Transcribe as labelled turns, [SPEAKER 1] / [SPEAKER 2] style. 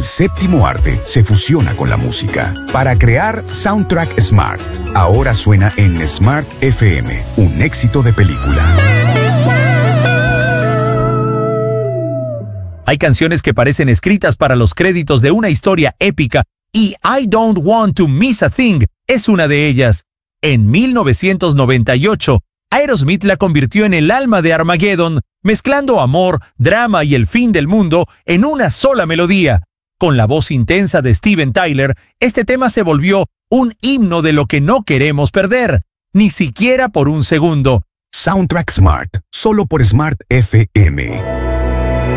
[SPEAKER 1] El séptimo arte se fusiona con la música para crear Soundtrack Smart. Ahora suena en Smart FM, un éxito de película.
[SPEAKER 2] Hay canciones que parecen escritas para los créditos de una historia épica y I Don't Want to Miss a Thing es una de ellas. En 1998, Aerosmith la convirtió en el alma de Armageddon, mezclando amor, drama y el fin del mundo en una sola melodía. Con la voz intensa de Steven Tyler, este tema se volvió un himno de lo que no queremos perder, ni siquiera por un segundo.
[SPEAKER 1] Soundtrack Smart, solo por Smart FM.